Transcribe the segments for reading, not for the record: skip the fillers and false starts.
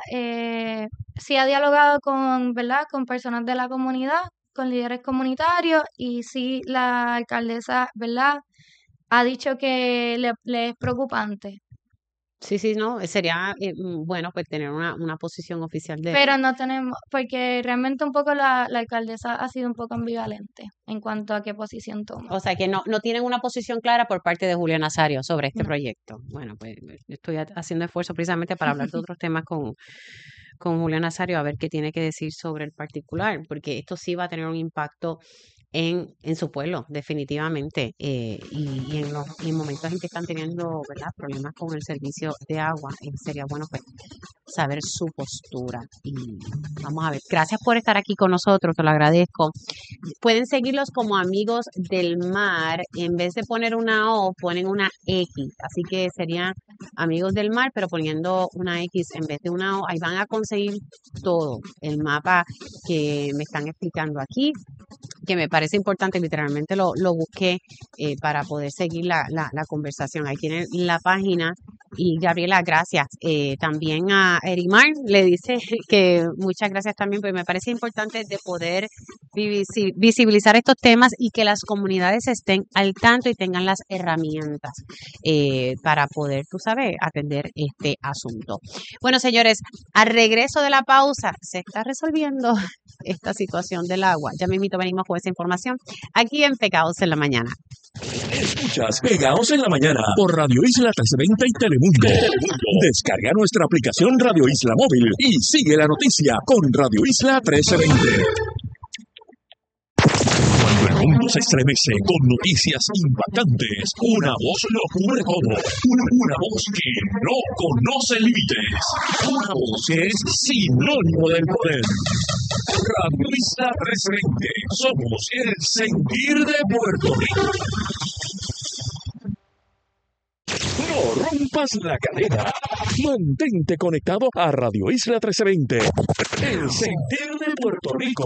sí ha dialogado con, ¿verdad?, con personas de la comunidad, con líderes comunitarios, y sí la alcaldesa, ¿verdad?, ha dicho que le es preocupante. Sí, no, sería bueno pues tener una posición oficial de... Pero no tenemos, porque realmente un poco la alcaldesa ha sido un poco ambivalente en cuanto a qué posición toma. O sea, que no tienen una posición clara por parte de Julio Nazario sobre este No. proyecto. Bueno, pues estoy haciendo esfuerzo precisamente para hablar de otros temas con Julio Nazario, a ver qué tiene que decir sobre el particular, porque esto sí va a tener un impacto en su pueblo, definitivamente, y en momentos en que están teniendo, ¿verdad?, problemas con el servicio de agua, sería bueno pues saber su postura. Y vamos a ver, gracias por estar aquí con nosotros, te lo agradezco. Pueden seguirlos como Amigos del Mar, en vez de poner una O, ponen una X, así que serían Amigos del Mar, pero poniendo una X en vez de una O. Ahí van a conseguir todo el mapa que me están explicando aquí, que me parece importante, literalmente lo busqué para poder seguir la conversación. Ahí tienen la página. Y Gabriela, gracias. También a Erimar le dice que muchas gracias también, porque me parece importante de poder visibilizar estos temas y que las comunidades estén al tanto y tengan las herramientas para poder, tú sabes, atender este asunto. Bueno, señores, al regreso de la pausa, se está resolviendo esta situación del agua. Ya mismito venimos con esa información aquí en Pegados en la Mañana. Escuchas Pegados en la Mañana por Radio Isla 1320 y Telemundo. Descarga nuestra aplicación Radio Isla Móvil y sigue la noticia con Radio Isla 1320. Cuando el mundo se estremece con noticias impactantes, una voz lo cubre todo. Una voz que no conoce límites. Una voz que es sinónimo del poder. Radio Isla 1320. Somos el sentir de Puerto Rico. No rompas la cadena. Mantente conectado a Radio Isla 1320. El sentir de Puerto Rico.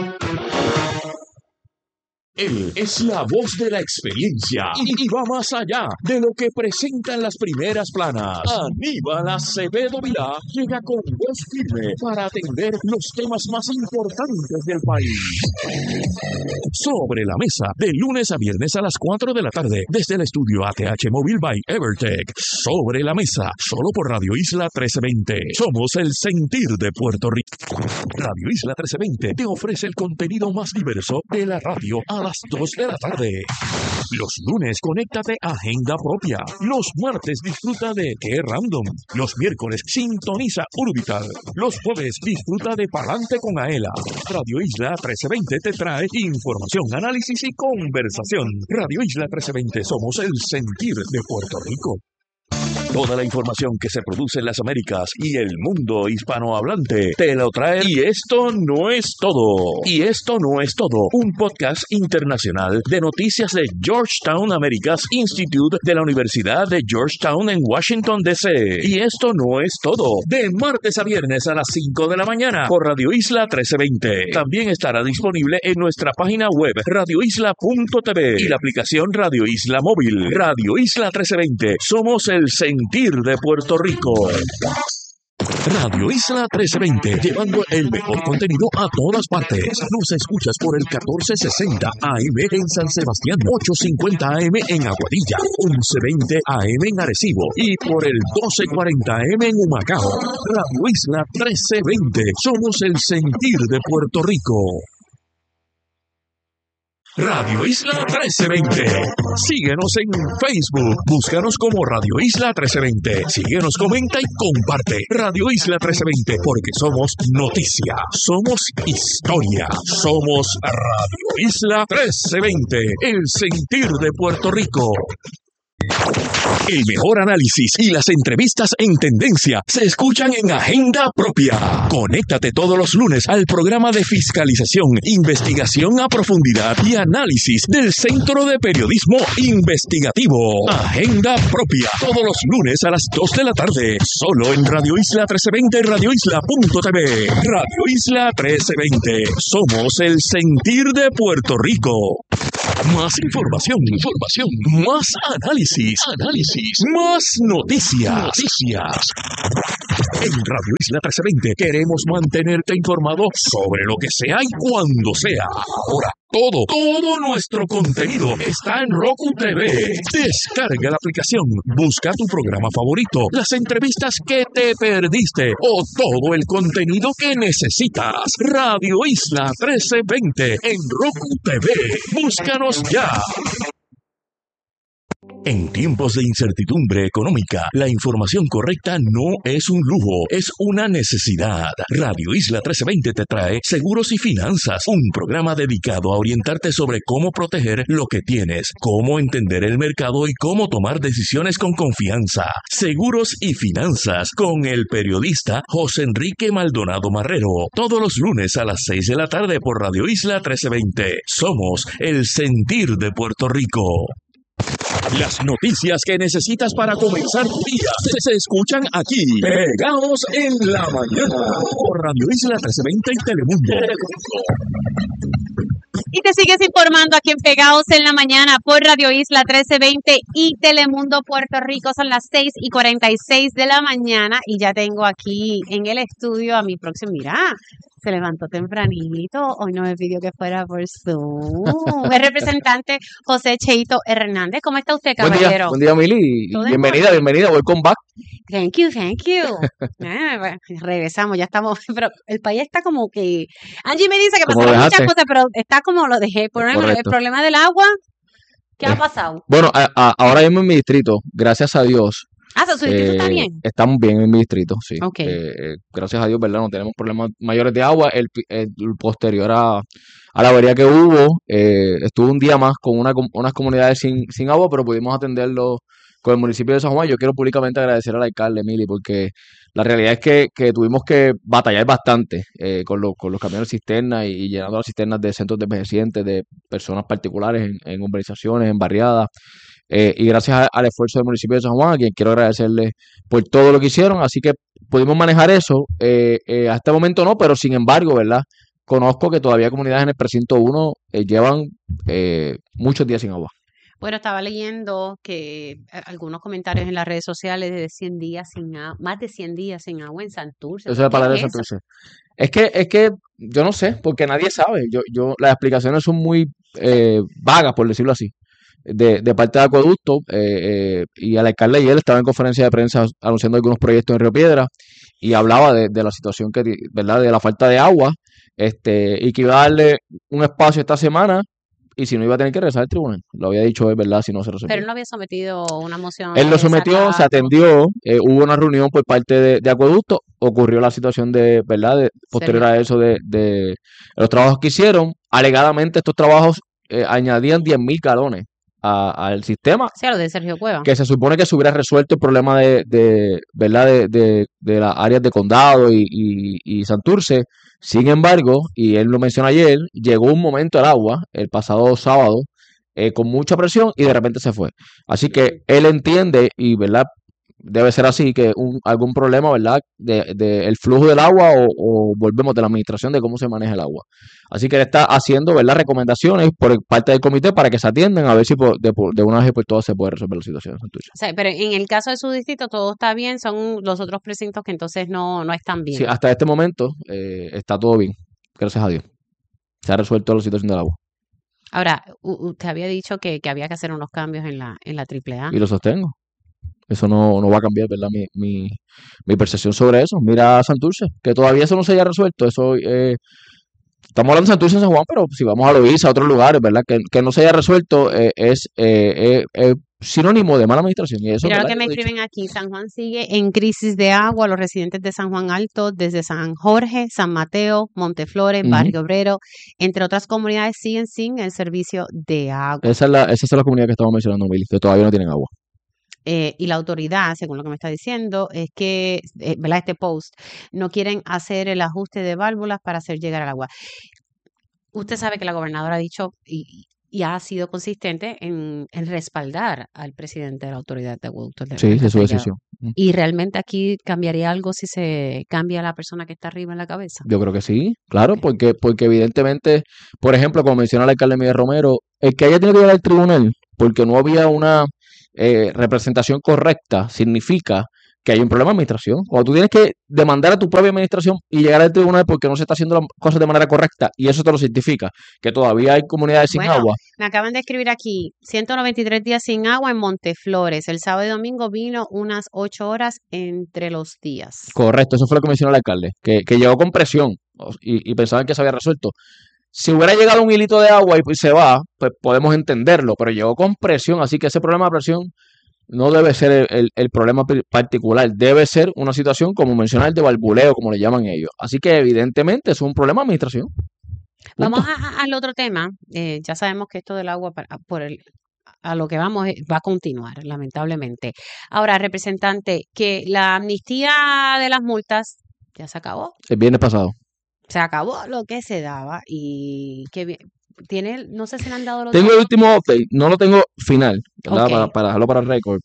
Él es la voz de la experiencia y va más allá de lo que presentan las primeras planas. Aníbal Acevedo Vilá llega con voz firme para atender los temas más importantes del país. Sobre la mesa, de lunes a viernes a las 4 de la tarde, desde el estudio ATH Móvil by Evertech. Sobre la mesa, solo por Radio Isla 1320. Somos el sentir de Puerto Rico. Radio Isla 1320 te ofrece el contenido más diverso de la radio a las 2 de la tarde. Los lunes, conéctate a Agenda Propia. Los martes, disfruta de Qué Random. Los miércoles, sintoniza Urbital. Los jueves, disfruta de Palante con Aela. Radio Isla 1320 te trae información, análisis y conversación. Radio Isla 1320, somos el sentir de Puerto Rico. Toda la información que se produce en las Américas y el mundo hispanohablante te lo trae. Y esto no es todo. Y esto no es todo. Un podcast internacional de noticias de Georgetown Americas Institute de la Universidad de Georgetown en Washington, D.C. Y esto no es todo. De martes a viernes a las 5 de la mañana por Radio Isla 1320. También estará disponible en nuestra página web radioisla.tv y la aplicación Radio Isla Móvil. Radio Isla 1320. Somos el sentir de Puerto Rico. Radio Isla 1320, llevando el mejor contenido a todas partes. Nos escuchas por el 1460 AM en San Sebastián, 850 AM en Aguadilla, 1120 AM en Arecibo y por el 1240 AM en Humacao. Radio Isla 1320, somos el sentir de Puerto Rico. Radio Isla 1320. Síguenos en Facebook. Búscanos como Radio Isla 1320. Síguenos, comenta y comparte. Radio Isla 1320, porque somos noticia, somos historia, somos Radio Isla 1320, el sentir de Puerto Rico. El mejor análisis y las entrevistas en tendencia se escuchan en Agenda Propia. Conéctate todos los lunes al programa de fiscalización, investigación a profundidad y análisis del Centro de Periodismo Investigativo. Agenda Propia, todos los lunes a las 2 de la tarde, solo en Radio Isla 1320 y radioisla.tv. Radio Isla 1320, somos el sentir de Puerto Rico. Más información, más análisis, más noticias. En Radio Isla 1320 queremos mantenerte informado sobre lo que sea y cuando sea. Ahora, todo nuestro contenido está en Roku TV. Descarga la aplicación, busca tu programa favorito, las entrevistas que te perdiste o todo el contenido que necesitas. Radio Isla 1320 en Roku TV. Búscanos ya. En tiempos de incertidumbre económica, la información correcta no es un lujo, es una necesidad. Radio Isla 1320 te trae Seguros y Finanzas, un programa dedicado a orientarte sobre cómo proteger lo que tienes, cómo entender el mercado y cómo tomar decisiones con confianza. Seguros y Finanzas con el periodista José Enrique Maldonado Marrero, todos los lunes a las 6 de la tarde por Radio Isla 1320. Somos el sentir de Puerto Rico. Las noticias que necesitas para comenzar tu día se escuchan aquí, pegados en la mañana, por Radio Isla 1320 y Telemundo. Y te sigues informando aquí en Pegados en la Mañana por Radio Isla 1320 y Telemundo Puerto Rico. Son las 6:46 de la mañana y ya tengo aquí en el estudio a mi próximo, mira, se levantó tempranito, hoy no me pidió que fuera por Zoom. El representante José Cheito Hernández. ¿Cómo está usted, caballero? Buen día, Mili. Bienvenida, welcome back. Thank you. Bueno, regresamos, ya estamos, pero el país está como que... Angie me dice que pasaron muchas cosas, pero está como lo dejé. El problema del agua, ¿qué ha pasado? Bueno, ahora mismo en mi distrito, gracias a Dios. ¿Su distrito está bien? Estamos bien en mi distrito, sí. Okay. Gracias a Dios, ¿verdad? No tenemos problemas mayores de agua. El posterior a la avería que hubo, estuvo un día más con unas comunidades sin agua, pero pudimos atenderlo con el municipio de San Juan. Yo quiero públicamente agradecer al alcalde, Emily, porque la realidad es que tuvimos que batallar bastante con los camiones cisternas y llenando las cisternas de centros de envejecientes, de personas particulares en urbanizaciones, en barriadas. Y gracias al esfuerzo del municipio de San Juan, a quien quiero agradecerle por todo lo que hicieron, así que pudimos manejar eso. A este momento no, pero sin embargo, ¿verdad? Conozco que todavía comunidades en el precinto 1 llevan muchos días sin agua. Bueno, estaba leyendo que algunos comentarios en las redes sociales de 100 días sin agua, más de 100 días sin agua en Santurce. Eso es para de Santurce. Es que yo no sé, porque nadie sabe. Las explicaciones son muy vagas, por decirlo así, de parte de Acueducto, y el alcalde ayer estaba en conferencia de prensa anunciando algunos proyectos en Río Piedra y hablaba de la situación ¿verdad? De la falta de agua, y que iba a darle un espacio esta semana. Y si no, iba a tener que regresar al tribunal. Lo había dicho, es verdad, si no se resolvió. Pero él no había sometido una moción. Él lo sometió, se atendió, hubo una reunión por parte de Acueducto, ocurrió la situación posterior a eso de los trabajos que hicieron. Alegadamente estos trabajos añadían 10,000 galones al sistema. Sí, a lo de Sergio Cueva. Que se supone que se hubiera resuelto el problema de las áreas de Condado y Santurce. Sin embargo, y él lo mencionó ayer, llegó un momento al agua, el pasado sábado, con mucha presión y de repente se fue. Así que él entiende, y verdad, debe ser así, que algún problema, ¿verdad?, de el flujo del agua o volvemos de la administración de cómo se maneja el agua. Así que él está haciendo, ¿verdad?, recomendaciones por parte del comité para que se atiendan a ver si de una vez por todas se puede resolver la situación. O sea, pero en el caso de su distrito todo está bien, son los otros precintos que entonces no están bien. Sí, hasta este momento está todo bien, gracias a Dios. Se ha resuelto la situación del agua. Ahora, usted había dicho que había que hacer unos cambios en la AAA. Y lo sostengo. Eso no va a cambiar, ¿verdad? Mi percepción sobre eso. Mira a Santurce, que todavía eso no se haya resuelto. Eso estamos hablando de Santurce en San Juan, pero si vamos a Loíza, a otros lugares, ¿verdad? Que no se haya resuelto es sinónimo de mala administración. Y eso, mira lo que me escriben aquí. San Juan sigue en crisis de agua. Los residentes de San Juan Alto, desde San Jorge, San Mateo, Monteflores, Barrio Obrero, entre otras comunidades, siguen sin el servicio de agua. Esa es la comunidad que estamos mencionando, Mili, que todavía no tienen agua. Y la autoridad, según lo que me está diciendo, es que, ¿verdad? Este post, no quieren hacer el ajuste de válvulas para hacer llegar al agua. Usted sabe que la gobernadora ha dicho, y y ha sido consistente en respaldar al presidente de la Autoridad de Acueductos Sí, es su alcantarillado. decisión. ¿Y realmente aquí cambiaría algo si se cambia la persona que está arriba en la cabeza? Yo creo que sí, claro, Ok. porque evidentemente, por ejemplo, como menciona el alcalde Miguel Romero, el que haya tenido que ir al tribunal porque no había una representación correcta, significa que hay un problema de administración. Cuando tú tienes que demandar a tu propia administración y llegar al tribunal porque no se está haciendo las cosas de manera correcta, y eso te lo certifica, que todavía hay comunidades sin Bueno, agua. me acaban de escribir aquí, 193 días sin agua en Monteflores. El sábado y domingo vino unas 8 horas entre los días. Correcto, eso fue lo que mencionó el alcalde, que llegó con presión y pensaban que se había resuelto. Si hubiera llegado un hilito de agua y pues se va, pues podemos entenderlo, pero llegó con presión, así que ese problema de presión no debe ser el problema particular, debe ser una situación como mencionar de balbuleo, como le llaman ellos. Así que evidentemente es un problema de administración. Vamos Punto. al otro tema. Ya sabemos que esto del agua a lo que vamos va a continuar, lamentablemente. Ahora, representante, que la amnistía de las multas ya se acabó. El viernes pasado. Se acabó lo que se daba y no sé si le han dado los Tengo el datos. último update, no lo tengo final, ¿verdad? Ok. Para dejarlo para el récord.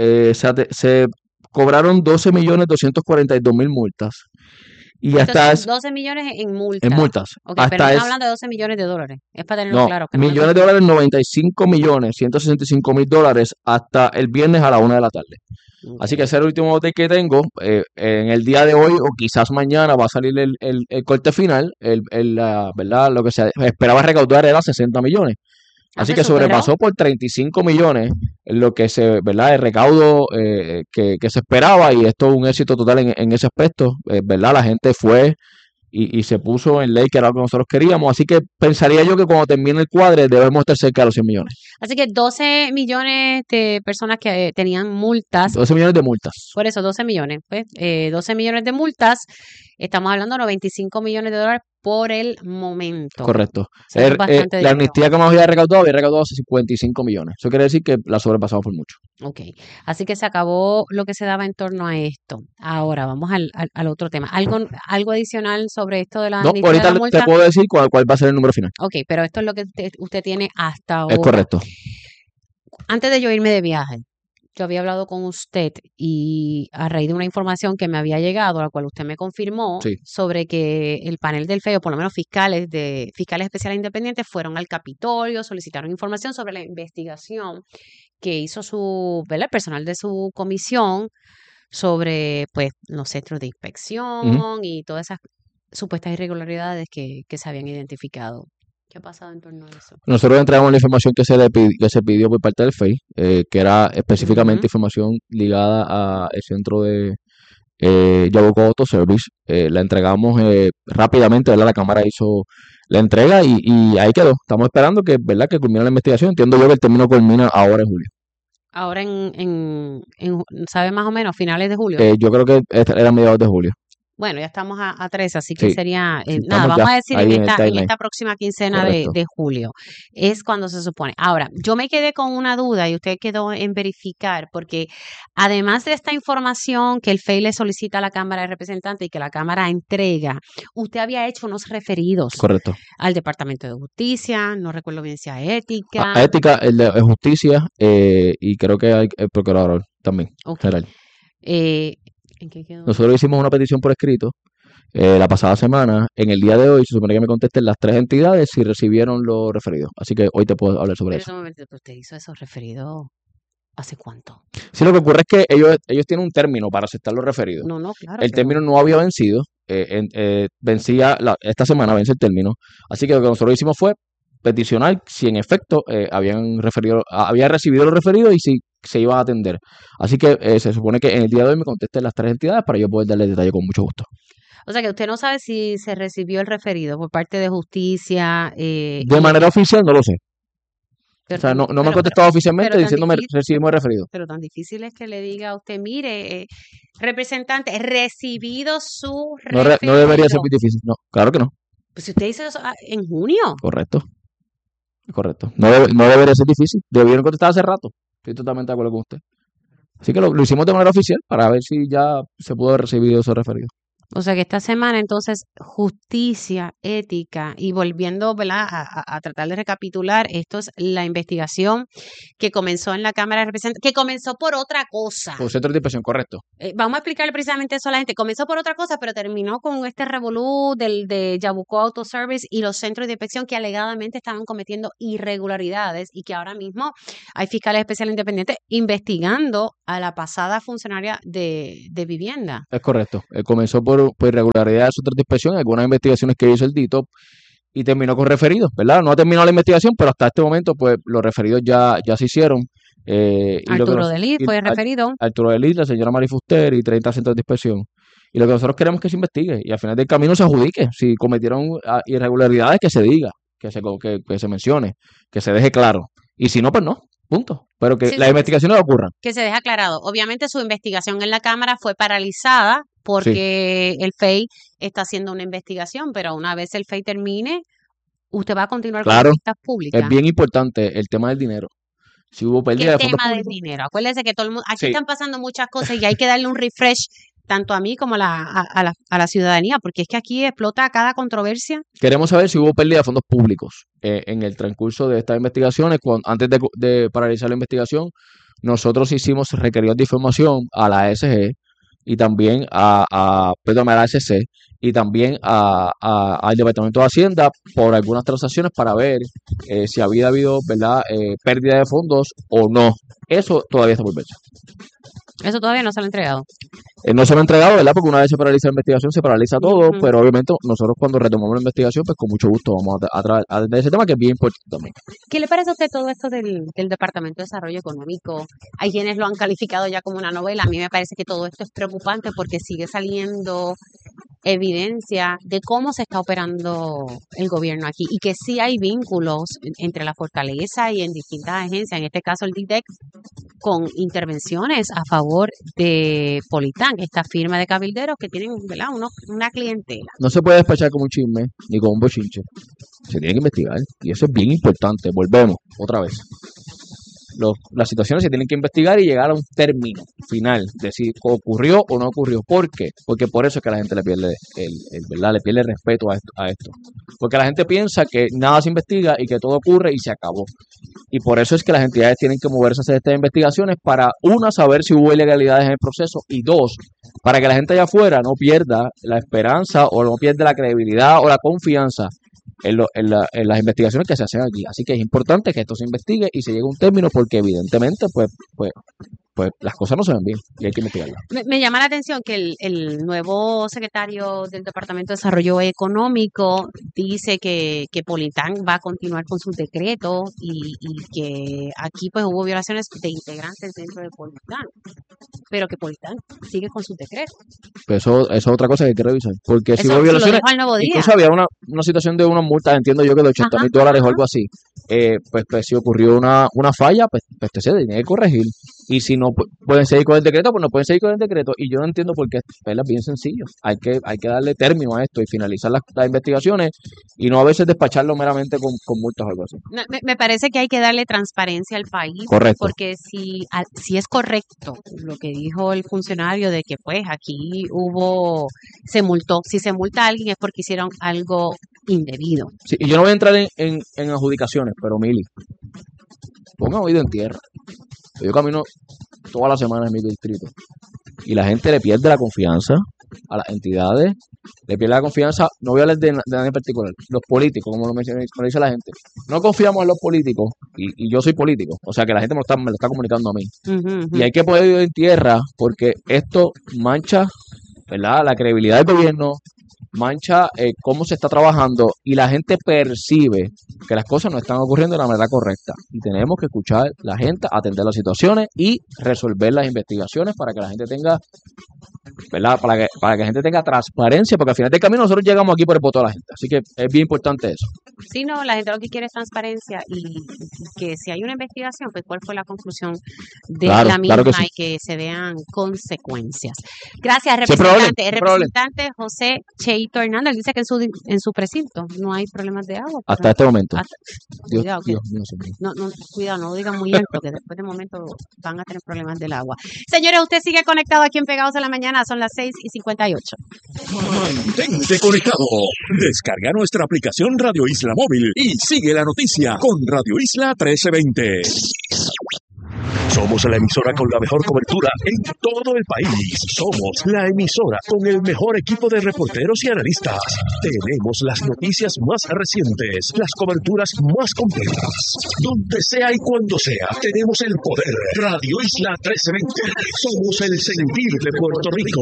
Se cobraron 12.242.000 multas. Y Estos hasta son 12 millones en en multas. multas. Ok, pero no Hasta estamos es, hablando de 12 millones de dólares. Es para tenerlo no, claro, que no me millones de confunda. dólares, 95.165.000 dólares hasta el viernes a la 1 de la tarde. Así Ok. que ese es el último update que tengo. En el día de hoy o quizás mañana va a salir el corte final. ¿Verdad? Lo que se esperaba recaudar era 60 millones. Así pues que superó. sobrepasó por 35 millones lo que ¿verdad? El recaudo que se esperaba, y esto es un éxito total en ese aspecto, ¿verdad? La gente fue y se puso en ley, que era lo que nosotros queríamos. Así que pensaría yo que cuando termine el cuadre debemos estar cerca de los 100 millones. Así que 12 millones de personas que tenían multas. 12 millones de multas. Por eso, 12 millones. Pues, 12 millones de multas. Estamos hablando de 95 millones de dólares por el momento. Correcto. O sea, es bastante La dinero. amnistía que más había recaudado 55 millones. Eso quiere decir que la sobrepasamos por mucho. Ok, así que se acabó lo que se daba en torno a esto. Ahora vamos al otro tema. ¿Algo adicional sobre esto de la No, amnistía de ahorita la te multa? puedo decir cuál va a ser el número final. Ok, pero esto es lo que usted tiene hasta Es ahora. correcto. Antes de yo irme de viaje, yo había hablado con usted y a raíz de una información que me había llegado, la cual usted me confirmó, Sí. sobre que el panel del FEI, o por lo menos fiscales especiales independientes, fueron al Capitolio, solicitaron información sobre la investigación que hizo ¿verdad? El personal de su comisión sobre pues los centros de inspección y todas esas supuestas irregularidades que se habían identificado. ¿Qué ha pasado en torno a eso? Nosotros entregamos la información que se pidió por parte del FEI, que era específicamente información ligada al centro de Yabucoa Auto Service. La entregamos rápidamente, ¿verdad? La Cámara hizo la entrega y ahí quedó. Estamos esperando ¿verdad? Que culmine la investigación. Entiendo yo que el término culmina ahora en julio. Ahora ¿sabe más o menos? Finales de julio. Yo creo que era mediados de julio. Bueno, ya estamos a 3, así que Sí, sería, sí, nada, estamos vamos ya a decir ahí en en el timeline. esta próxima quincena Correcto. de julio. Es cuando se supone. Ahora, yo me quedé con una duda y usted quedó en verificar, porque además de esta información que el FEI le solicita a la Cámara de Representantes y que la Cámara entrega, usted había hecho unos referidos Correcto. al Departamento de Justicia, no recuerdo bien si a A Ética. ética, el de Justicia, y creo que hay el procurador también, Ok. general. ¿En qué quedó? Nosotros hicimos una petición por escrito la pasada semana. En el día de hoy se supone que me contesten las 3 entidades si recibieron los referidos. Así que hoy te puedo hablar sobre Pero eso. un momento, usted hizo esos referidos ¿hace cuánto? Sí, lo que ocurre es que ellos tienen un término para aceptar los referidos. No, claro, El pero término no había vencido. Esta semana vence el término. Así que lo que nosotros hicimos fue peticionar si en efecto había recibido los referidos y si se iba a atender. Así que se supone que en el día de hoy me contesten las 3 entidades para yo poder darle detalle con mucho gusto. O sea que usted no sabe si se recibió el referido por parte de Justicia. De manera oficial no lo sé. Pero O sea, tan- no me han pero- contestado oficialmente pero tan diciéndome difícil- recibimos el referido. Pero tan difícil es que le diga a usted, mire, representante, recibido su No referido. debería ser muy difícil. No, claro que no. Pues si usted hizo eso en junio. Correcto. No debería ser difícil. Debieron contestar hace rato. Estoy totalmente de acuerdo con usted. Así que lo hicimos de manera oficial para ver si ya se pudo haber recibido esos referidos. O sea que esta semana entonces justicia, ética y volviendo, ¿verdad? A tratar de recapitular, esto es la investigación que comenzó en la Cámara de Representantes, que comenzó por otra cosa. Por centro de dispersión, correcto. Vamos a explicarle precisamente eso a la gente. Comenzó por otra cosa, pero terminó con este revolú de Yabucoa Auto Service y los centros de inspección que alegadamente estaban cometiendo irregularidades y que ahora mismo hay fiscales especiales independientes investigando a la pasada funcionaria de vivienda. Es correcto. Comenzó por irregularidades de centros de inspección, algunas investigaciones que hizo el DITOP y terminó con referidos, ¿verdad? No ha terminado la investigación, pero hasta este momento, pues, los referidos ya se hicieron. Arturo Delis fue referido. Arturo Delis, la señora Mari Fuster y 30 centros de inspección. Y lo que nosotros queremos es que se investigue y al final del camino se adjudique. Si cometieron irregularidades, que se diga, que se mencione, que se deje claro. Y si no, pues no, punto. Pero que las investigaciones ocurran. Que se deje aclarado. Obviamente su investigación en la Cámara fue paralizada porque el FEI está haciendo una investigación, pero una vez el FEI termine, usted va a continuar con las vistas públicas. Es bien importante el tema del dinero. Si hubo pérdida de fondos tema públicos. del dinero. Acuérdese que todo el mundo, aquí están pasando muchas cosas y hay que darle un refresh tanto a mí como a la ciudadanía, porque es que aquí explota cada controversia. Queremos saber si hubo pérdida de fondos públicos en el transcurso de estas investigaciones. Antes de paralizar la investigación, nosotros hicimos requeridos de información a la ASG y también a la ASC y también al Departamento de Hacienda por algunas transacciones para ver si había habido, ¿verdad?, pérdida de fondos o no. Eso todavía está por verse. Eso todavía no se lo ha entregado. No se lo ha entregado, ¿verdad? Porque una vez se paraliza la investigación, se paraliza todo, pero obviamente nosotros cuando retomamos la investigación, pues con mucho gusto vamos a atender ese tema que es bien importante también. ¿Qué le parece a usted todo esto del Departamento de Desarrollo Económico? Hay quienes lo han calificado ya como una novela. A mí me parece que todo esto es preocupante porque sigue saliendo evidencia de cómo se está operando el gobierno aquí y que sí hay vínculos entre la fortaleza y en distintas agencias, en este caso el DITEC, con intervenciones a favor de Politán, esta firma de cabilderos que tienen, ¿verdad?, una clientela. No se puede despachar como un chisme ni como un bochinche. Se tiene que investigar y eso es bien importante. Volvemos otra vez. Las situaciones se tienen que investigar y llegar a un término final de si ocurrió o no ocurrió. ¿Por qué? Porque por eso es que la gente le pierde le pierde el respeto a esto. Porque la gente piensa que nada se investiga y que todo ocurre y se acabó. Y por eso es que las entidades tienen que moverse a hacer estas investigaciones para, una, saber si hubo ilegalidades en el proceso y dos, para que la gente allá afuera no pierda la esperanza o no pierda la credibilidad o la confianza en las investigaciones que se hacen aquí. Así que es importante que esto se investigue y se llegue a un término porque evidentemente pues las cosas no se ven bien y hay que investigarlas. Me llama la atención que el nuevo secretario del Departamento de Desarrollo Económico dice que Politán va a continuar con sus decretos y que aquí pues hubo violaciones de integrantes dentro de Politán, pero que Politán sigue con sus decretos. Pues eso es otra cosa que hay que revisar, porque si hubo violaciones, incluso había una situación de unas multas, entiendo yo que de $80,000 o algo así, pues si ocurrió una falla, pues se tiene que corregir. Y si no pueden seguir con el decreto, pues no pueden seguir con el decreto. Y yo no entiendo por qué, es bien sencillo. Hay que darle término a esto y finalizar las investigaciones y no a veces despacharlo meramente con multas o algo así. Me parece que hay que darle transparencia al país. Correcto. Porque si es correcto lo que dijo el funcionario de que pues aquí se multó. Si se multa a alguien es porque hicieron algo indebido. Sí, y yo no voy a entrar en adjudicaciones, pero Mili, pongan oído en tierra. Yo camino todas las semanas en mi distrito y la gente le pierde la confianza a las entidades, le pierde la confianza, no voy a hablar de nadie en particular, los políticos, como lo dice la gente. No confiamos en los políticos y yo soy político, o sea que la gente me lo está comunicando a mí. Y hay que poner oído en tierra porque esto mancha, ¿verdad?, la credibilidad del gobierno, mancha cómo se está trabajando y la gente percibe que las cosas no están ocurriendo de la manera correcta y tenemos que escuchar a la gente, atender las situaciones y resolver las investigaciones para que la gente tenga, ¿verdad?, para que la gente tenga transparencia, porque al final del camino nosotros llegamos aquí por el voto de la gente, así que es bien importante eso. Sí, no, la gente lo que quiere es transparencia y que si hay una investigación, pues cuál fue la conclusión de la misma, que sí, y que se vean consecuencias. Gracias, representante. El representante José Cheito Hernández dice que en su precinto no hay problemas de agua. Hasta este momento. Cuidado, cuidado, no lo digan muy alto, que después de momento van a tener problemas del agua. Señores, usted sigue conectado aquí en Pegados en la Mañana. Son son las 6:58. Mantente conectado. Descarga nuestra aplicación Radio Isla Móvil y sigue la noticia con Radio Isla 1320. Somos la emisora con la mejor cobertura en todo el país. Somos la emisora con el mejor equipo de reporteros y analistas. Tenemos las noticias más recientes, las coberturas más completas. Donde sea y cuando sea, tenemos el poder. Radio Isla 1320. Somos el sentir de Puerto Rico.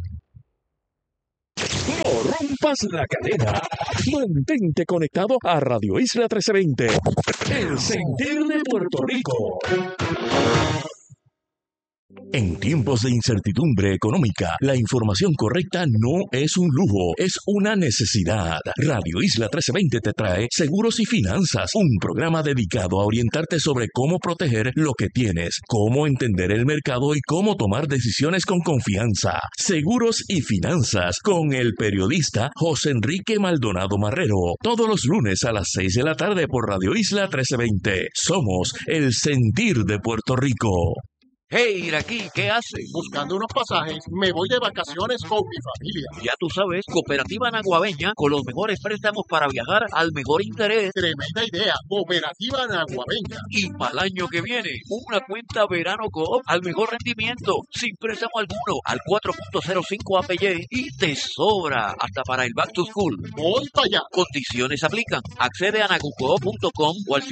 No rompas la cadena. Mantente conectado a Radio Isla 1320. El sentir de Puerto Rico. En tiempos de incertidumbre económica, la información correcta no es un lujo, es una necesidad. Radio Isla 1320 te trae Seguros y Finanzas, un programa dedicado a orientarte sobre cómo proteger lo que tienes, cómo entender el mercado y cómo tomar decisiones con confianza. Seguros y Finanzas con el periodista José Enrique Maldonado Marrero, todos los lunes a las 6 de la tarde por Radio Isla 1320. Somos el sentir de Puerto Rico. Hey, Iraquí, ¿qué haces? Buscando unos pasajes, me voy de vacaciones con mi familia. Ya tú sabes, Cooperativa Naguabeña, con los mejores préstamos para viajar al mejor interés. Tremenda idea, Cooperativa Naguabeña. Y para el año que viene, una cuenta Verano Coop al mejor rendimiento, sin préstamo alguno, al 4.05 APY y te sobra hasta para el Back to School. Voy para allá. Condiciones aplican. Accede a nagucoop.com o al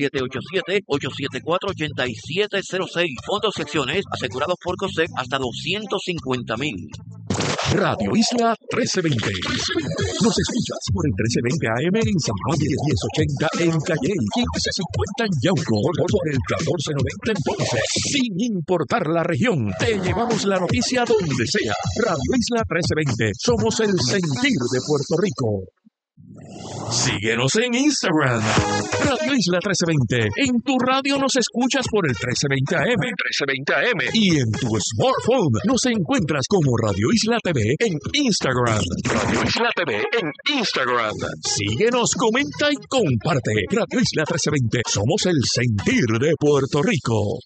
787-874-8706. Fondos secciones asegurados por COSEC hasta $250,000. Radio Isla 1320. Nos escuchas por el 1320 AM en San Juan y 1080 en Calle, 1550 en Yauco, por el 1490 en Ponce. Sin importar la región, te llevamos la noticia donde sea. Radio Isla 1320. Somos el sentir de Puerto Rico. Síguenos en Instagram, Radio Isla 1320. En tu radio nos escuchas por el 1320 AM, y en tu smartphone nos encuentras como Radio Isla TV en Instagram. Radio Isla TV en Instagram. Síguenos, comenta y comparte. Radio Isla 1320. Somos el sentir de Puerto Rico.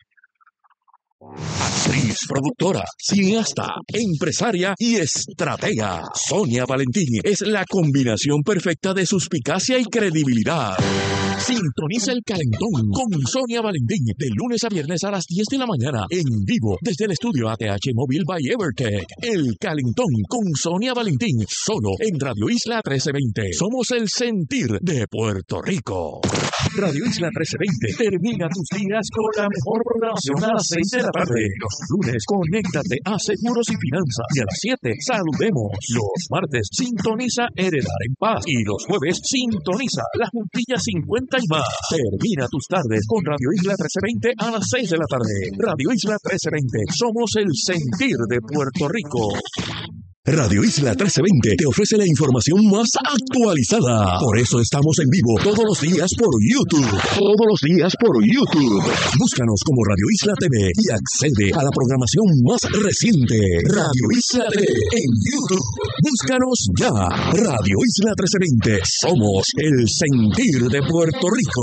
Actriz, productora, cineasta, empresaria y estratega. Sonia Valentín es la combinación perfecta de suspicacia y credibilidad. Sintoniza El Calentón con Sonia Valentín de lunes a viernes a las 10 de la mañana en vivo desde el estudio ATH Móvil by Evertech. El Calentón con Sonia Valentín solo en Radio Isla 1320. Somos el sentir de Puerto Rico. Radio Isla 1320 termina tus días con la mejor programación a las 6 de la tarde. Los lunes, conéctate a Seguros y Finanzas. Y a las 7, saludemos. Los martes, sintoniza Heredar en Paz. Y los jueves, sintoniza La Juntilla 50 y más. Termina tus tardes con Radio Isla 1320 a las 6 de la tarde. Radio Isla 1320. Somos el sentir de Puerto Rico. Radio Isla 1320 te ofrece la información más actualizada. Por eso estamos en vivo todos los días por YouTube. Búscanos como Radio Isla TV y accede a la programación más reciente. Radio Isla TV en YouTube. Búscanos ya. Radio Isla 1320. Somos el sentir de Puerto Rico.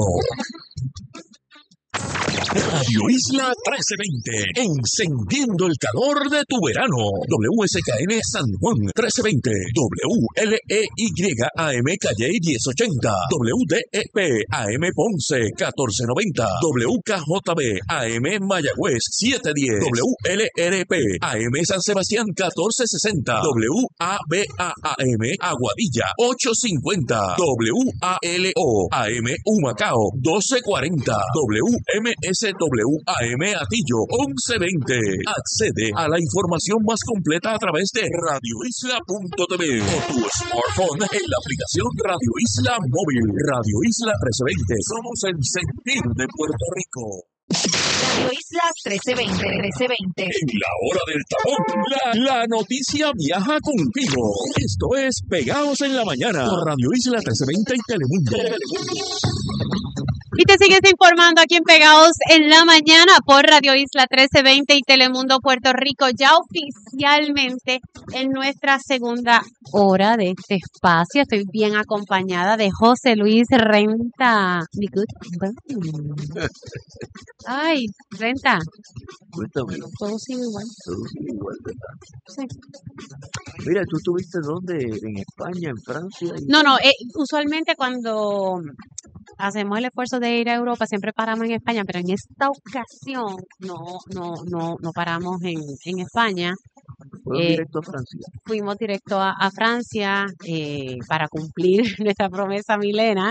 Radio Isla 1320, encendiendo el calor de tu verano. WSKN San Juan 1320, WLEY AM Calle 1080, WDEP AM Ponce 1490, WKJB AM Mayagüez 710, WLRP AM San Sebastián 1460, WABA-AM Aguadilla 850, WALO AM Humacao 1240, MSWAM Atillo 1120. Accede a la información más completa a través de radioisla.tv o tu smartphone en la aplicación Radio Isla Móvil. Radio Isla 1320. Somos el sentir de Puerto Rico. Radio Isla 1320. En la hora del tapón, la noticia viaja contigo. Esto es Pegados en la Mañana por Radio Isla 1320 y Telemundo. Y te sigues informando aquí en Pegados en la Mañana por Radio Isla 1320 y Telemundo Puerto Rico, ya oficialmente en nuestra segunda hora de este espacio. Estoy bien acompañada de José Luis Renta. Mi good buddy. Ay, Renta, Cuéntame, todo sigue igual. todo sigue igual, ¿verdad? Sí. Mira, ¿tú estuviste dónde? ¿En España, en Francia? No, usualmente cuando hacemos el esfuerzo de ir a Europa, siempre paramos en España, pero en esta ocasión no paramos en España. Fueron directo a Francia. Fuimos directo a Francia para cumplir nuestra promesa milena.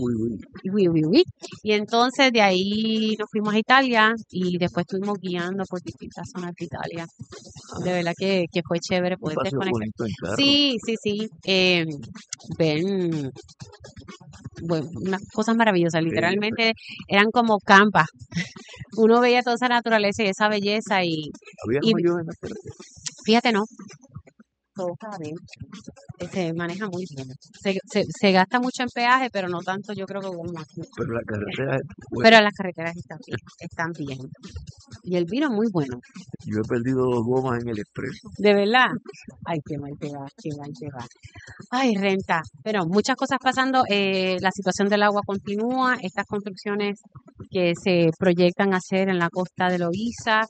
Uy. Y entonces de ahí nos fuimos a Italia y después estuvimos guiando por distintas zonas de Italia. De verdad que fue chévere Un poder paseo desconectar. bonito en carro. Sí. Ven, bueno, unas cosas maravillosas. Literalmente eran como campas. Uno veía toda esa naturaleza y esa belleza y ¿Había y- hoyos en la carretera? fíjate, no. Todo estaba bien. Se maneja muy bien. Se gasta mucho en peaje, pero no tanto yo creo que como aquí. Pero la carretera, bueno, Pero las carreteras están bien. Y el vino muy bueno. yo he perdido 2 gomas en el expreso. De verdad. Ay, qué mal te va, qué mal te va. Ay, Renta. Pero muchas cosas pasando. La situación del agua continúa. Estas construcciones que se proyectan hacer en la costa de Loíza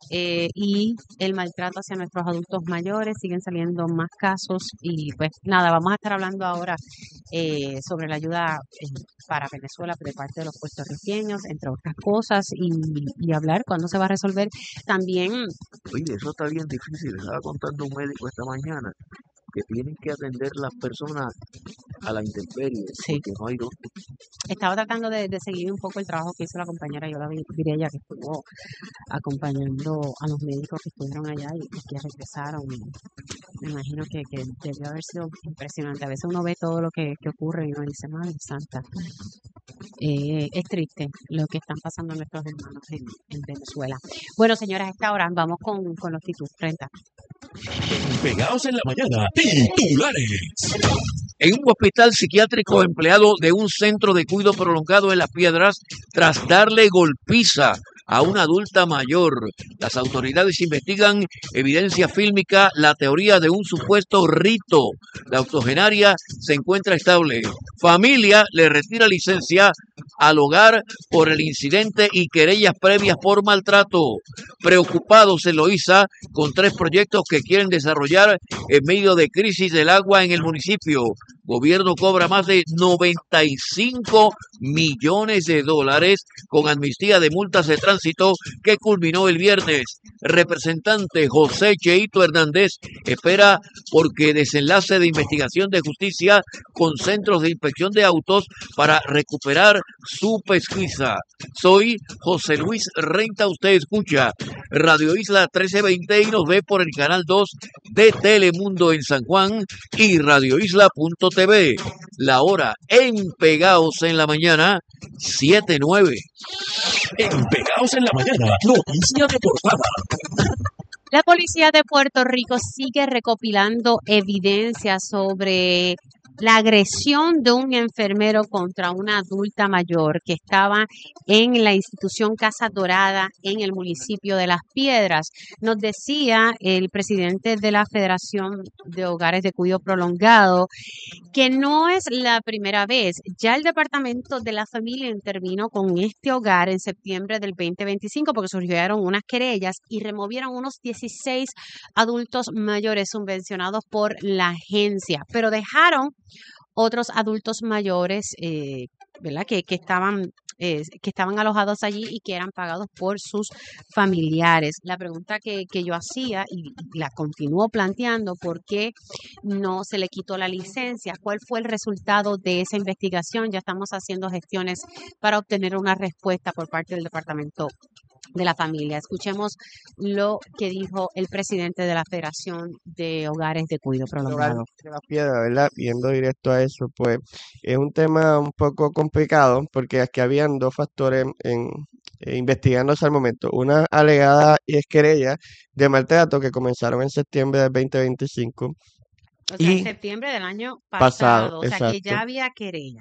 y el maltrato hacia nuestros adultos mayores. Siguen saliendo más casos. Y pues nada, vamos a estar hablando ahora sobre la ayuda para Venezuela de parte de los puertorriqueños, entre otras cosas, y hablar cuándo se va a resolver. También Oye, eso está bien difícil. Estaba contando un médico esta mañana que tienen que atender las personas a la intemperie Sí. porque no hay dónde. estaba tratando de seguir un poco el trabajo que hizo la compañera Yola Virella, que estuvo acompañando a los médicos que estuvieron allá y que regresaron. Y me imagino que debió haber sido impresionante. A veces uno ve todo lo que ocurre y uno dice, Madre Santa, es triste lo que están pasando nuestros hermanos en Venezuela. Bueno, señoras, a esta hora vamos con los títulos. Renta. Pegados en la Mañana, titulares. En un hospital psiquiátrico, empleado de un centro de cuidado prolongado en Las Piedras tras darle golpiza a una adulta mayor. Las autoridades investigan evidencia fílmica, la teoría de un supuesto rito. La octogenaria se encuentra estable. Familia le retira licencia al hogar por el incidente y querellas previas por maltrato. Preocupados en Loíza con 3 proyectos que quieren desarrollar en medio de crisis del agua en el municipio. Gobierno cobra más de 95 millones de dólares con amnistía de multas de tránsito que culminó el viernes. Representante José Cheito Hernández espera porque desenlace de investigación de justicia con centros de inspección de autos para recuperar su pesquisa. Soy José Luis Renta, usted escucha Radio Isla 1320 y nos ve por el canal 2 de Telemundo en San Juan y radioisla.tv. La hora en Pegados en la Mañana, 7:09. En Pegados en la Mañana, noticia de portada. La policía de Puerto Rico sigue recopilando evidencia sobre la agresión de un enfermero contra una adulta mayor que estaba en la institución Casa Dorada en el municipio de Las Piedras. Nos decía el presidente de la Federación de Hogares de Cuidado Prolongado que no es la primera vez. Ya el Departamento de la Familia intervino con este hogar en septiembre del 2025 porque surgieron unas querellas y removieron unos 16 adultos mayores subvencionados por la agencia, pero dejaron otros adultos mayores, ¿verdad? Que estaban alojados allí y que eran pagados por sus familiares. La pregunta que yo hacía y la continúo planteando, ¿por qué no se le quitó la licencia? ¿Cuál fue el resultado de esa investigación? Ya estamos haciendo gestiones para obtener una respuesta por parte del Departamento de la Familia. Escuchemos lo que dijo el presidente de la Federación de Hogares de Cuidado Prolongado. De la piedra, ¿verdad? Yendo directo a eso, pues es un tema un poco complicado porque aquí habían 2 factores investigándose al momento. Una alegada querella de maltrato que comenzaron en septiembre del 2025. O sea, en Y septiembre del año pasado, pasado, o sea, que ya exacto. había querella.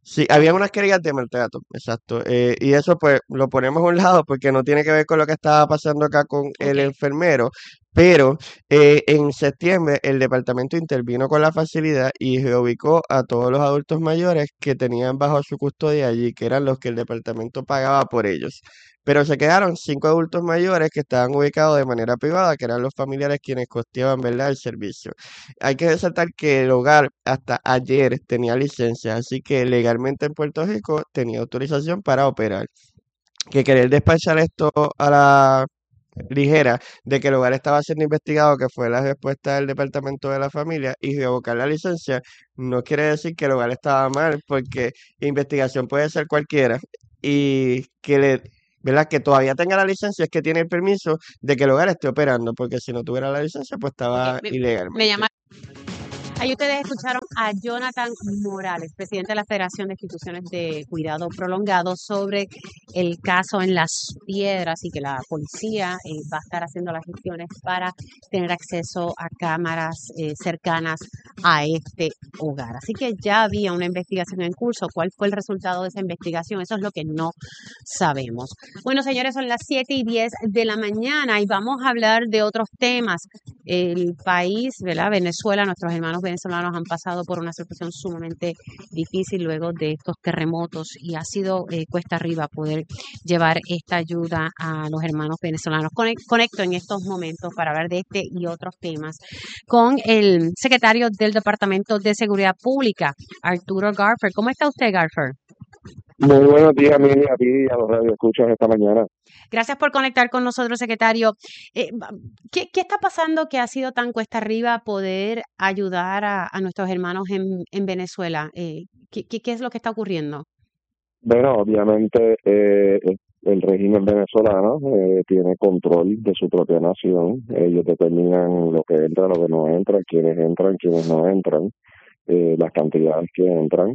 Sí, había unas querellas de maltrato, exacto. Y eso pues lo ponemos a un lado porque no tiene que ver con lo que estaba pasando acá con el Ok. enfermero, pero en septiembre el departamento intervino con la facilidad y reubicó a todos los adultos mayores que tenían bajo su custodia allí, que eran los que el departamento pagaba por ellos. Pero se quedaron 5 adultos mayores que estaban ubicados de manera privada, que eran los familiares quienes costeaban, ¿verdad?, el servicio. Hay que resaltar que el hogar hasta ayer tenía licencia, así que legalmente en Puerto Rico tenía autorización para operar. Que querer despachar esto a la ligera de que el hogar estaba siendo investigado, que fue la respuesta del Departamento de la Familia, y revocar la licencia, no quiere decir que el hogar estaba mal, porque investigación puede ser cualquiera, y que ¿verdad? Que todavía tenga la licencia es que tiene el permiso de que el hogar esté operando, porque si no tuviera la licencia, pues Ok, estaba me ilegalmente. llama. Ahí ustedes escucharon a Jonathan Morales, presidente de la Federación de Instituciones de Cuidado Prolongado, sobre el caso en Las Piedras y que la policía va a estar haciendo las gestiones para tener acceso a cámaras cercanas a este hogar. Así que ya había una investigación en curso. ¿Cuál fue el resultado de esa investigación? Eso es lo que no sabemos. Bueno, señores, son las 7:10 de la mañana y vamos a hablar de otros temas. El país, ¿verdad? Venezuela, nuestros hermanos venezolanos han pasado por una situación sumamente difícil luego de estos terremotos y ha sido cuesta arriba poder llevar esta ayuda a los hermanos venezolanos. Conecto en estos momentos para hablar de este y otros temas con el secretario del Departamento de Seguridad Pública, Arturo Garfer. ¿Cómo está usted, Garfer? Muy buenos días, Mili, a ti y a los radioescuchas esta mañana. Gracias por conectar con nosotros, secretario. ¿Qué está pasando que ha sido tan cuesta arriba poder ayudar a nuestros hermanos en Venezuela? ¿Qué es lo que está ocurriendo? Bueno, obviamente el régimen venezolano tiene control de su propia nación. Ellos determinan lo que entra, lo que no entra, quiénes no entran, las cantidades que entran.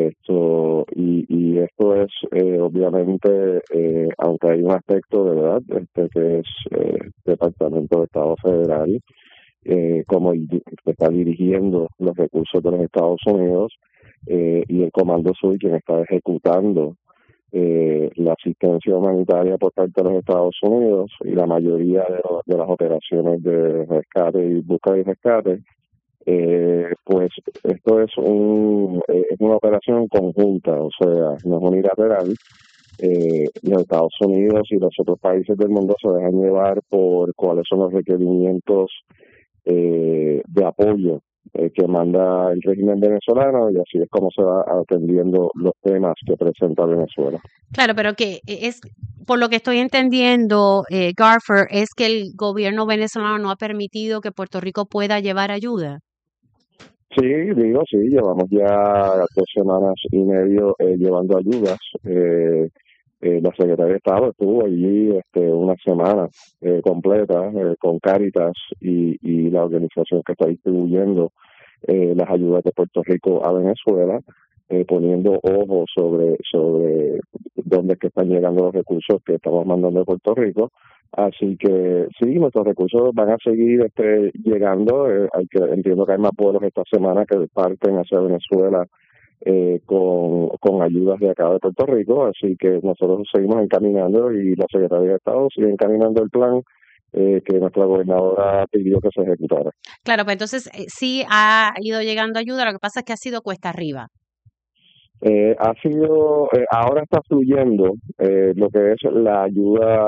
Y esto es obviamente, aunque hay un aspecto de verdad, que es Departamento de Estado Federal, que está dirigiendo los recursos de los Estados Unidos, y el Comando Sur quien está ejecutando la asistencia humanitaria por parte de los Estados Unidos y la mayoría de las operaciones de rescate y búsqueda y rescate. Pues esto es una operación conjunta, o sea, no es unilateral. Los Estados Unidos y los otros países del mundo se dejan llevar por cuáles son los requerimientos de apoyo que manda el régimen venezolano, y así es como se va atendiendo los temas que presenta Venezuela. Claro, pero que es, por lo que estoy entendiendo, Garfer, es que el gobierno venezolano no ha permitido que Puerto Rico pueda llevar ayuda. Sí, llevamos ya 2 semanas y medio llevando ayudas. La Secretaría de Estado estuvo allí una semana completa con Cáritas y la organización que está distribuyendo las ayudas de Puerto Rico a Venezuela, poniendo ojo sobre dónde es que están llegando los recursos que estamos mandando de Puerto Rico. Así que sí, nuestros recursos van a seguir llegando. Entiendo que hay más vuelos esta semana que parten hacia Venezuela con ayudas de acá de Puerto Rico, así que nosotros seguimos encaminando y la Secretaría de Estado sigue encaminando el plan que nuestra gobernadora pidió que se ejecutara. Claro, pues entonces sí ha ido llegando ayuda, lo que pasa es que ha sido cuesta arriba. Ahora está fluyendo lo que es la ayuda,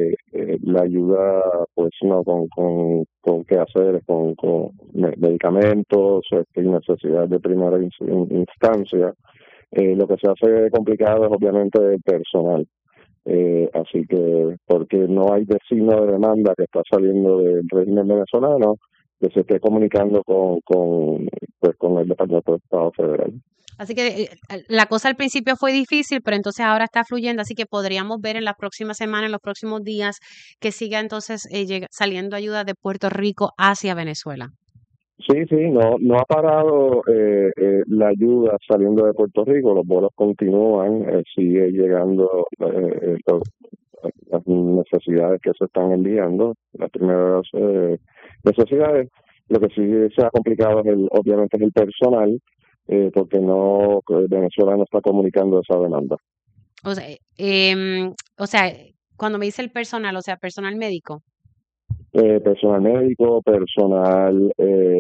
pues no con quehaceres, con medicamentos, y necesidades de primera instancia. Lo que se hace complicado es obviamente el personal. Así que porque no hay signo de demanda que está saliendo del régimen venezolano que se esté comunicando con el Departamento de Estado Federal. Así que la cosa al principio fue difícil, pero entonces ahora está fluyendo, así que podríamos ver en las próximas semanas, en los próximos días, que siga entonces saliendo ayuda de Puerto Rico hacia Venezuela. Sí, no ha parado la ayuda saliendo de Puerto Rico, los vuelos continúan, sigue llegando las necesidades que se están enviando, las primeras necesidades. Lo que sí se ha complicado obviamente es el personal, porque no Venezuela no está comunicando esa demanda. O sea, em, o sea, cuando me dice el personal, o sea, personal médico. Personal médico, personal,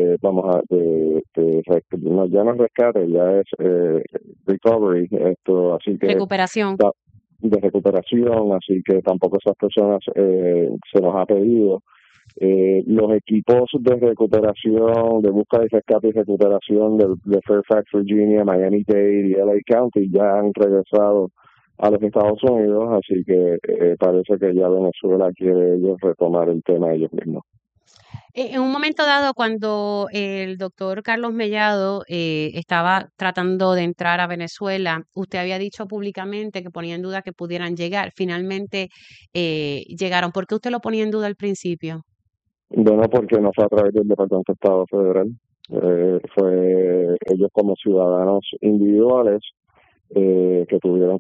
no, ya no es rescate, ya es recovery, así que Recuperación. de recuperación, así que tampoco esas personas se nos ha pedido. Los equipos de recuperación, de búsqueda y rescate y recuperación de Fairfax, Virginia, Miami-Dade y LA County ya han regresado a los Estados Unidos, así que parece que ya Venezuela quiere ellos retomar el tema ellos mismos. En un momento dado, cuando el doctor Carlos Mellado estaba tratando de entrar a Venezuela, usted había dicho públicamente que ponía en duda que pudieran llegar. Finalmente llegaron. ¿Por qué usted lo ponía en duda al principio? Bueno, porque no fue a través del Departamento de Estado Federal, fue ellos como ciudadanos individuales que tuvieron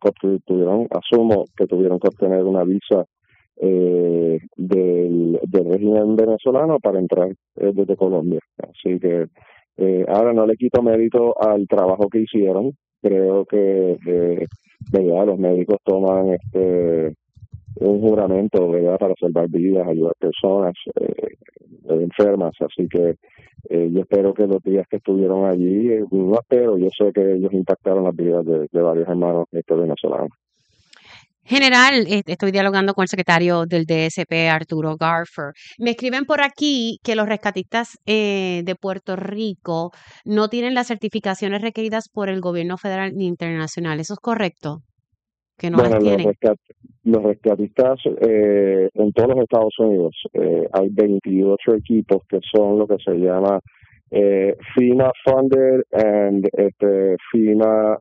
que obtener una visa del régimen venezolano para entrar desde Colombia. Así que ahora no le quito mérito al trabajo que hicieron. Creo que ¿verdad? Los médicos toman un juramento, ¿verdad? Para salvar vidas, ayudar personas enfermas. Así que yo espero que los días que estuvieron allí, no espero, yo sé que ellos impactaron las vidas de varios hermanos venezolanos. General, estoy dialogando con el secretario del DSP, Arturo Garfer. Me escriben por aquí que los rescatistas de Puerto Rico no tienen las certificaciones requeridas por el gobierno federal ni internacional. ¿Eso es correcto? Que no las tienen. Los rescatistas en todos los Estados Unidos hay 28 equipos que son lo que se llama FEMA funded and FEMA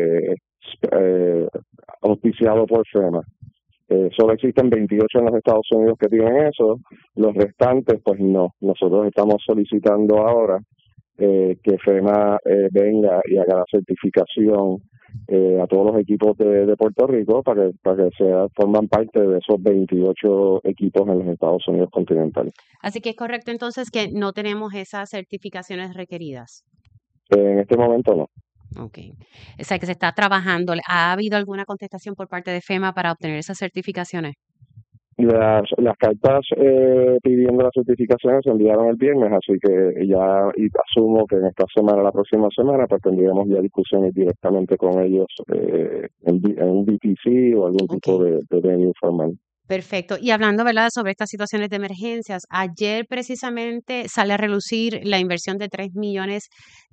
auspiciado por FEMA. Solo existen 28 en los Estados Unidos que tienen eso, los restantes pues no. Nosotros estamos solicitando ahora que FEMA venga y haga la certificación a todos los equipos de Puerto Rico para que forman parte de esos 28 equipos en los Estados Unidos continentales. Así que es correcto entonces que no tenemos esas certificaciones requeridas. En este momento no. Ok. O sea que se está trabajando. ¿Ha habido alguna contestación por parte de FEMA para obtener esas certificaciones? Las cartas pidiendo las certificaciones se enviaron el viernes, así que ya asumo que en esta semana, la próxima semana, pues tendríamos ya discusiones directamente con ellos en un BTC o algún tipo de venue formal. Perfecto. Y hablando, ¿verdad?, sobre estas situaciones de emergencias, ayer precisamente sale a relucir la inversión de $3 millones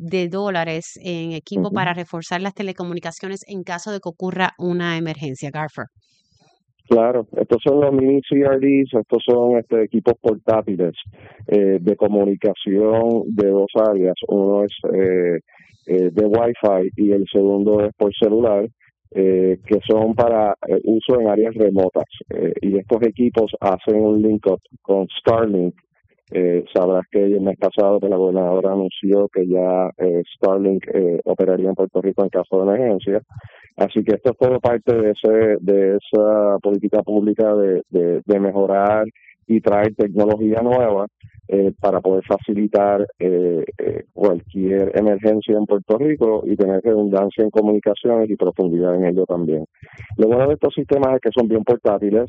en equipo para reforzar las telecomunicaciones en caso de que ocurra una emergencia. Garfer. Claro, estos son los mini CRDs, estos son equipos portátiles de comunicación de dos áreas. Uno es de Wi-Fi y el segundo es por celular, que son para uso en áreas remotas. Y estos equipos hacen un link-up con Starlink. Sabrás que el mes pasado la gobernadora anunció que ya Starlink operaría en Puerto Rico en caso de emergencia. Así que esto es todo parte de esa política pública de mejorar y traer tecnología nueva para poder facilitar cualquier emergencia en Puerto Rico y tener redundancia en comunicaciones y profundidad en ello también. Lo bueno de estos sistemas es que son bien portátiles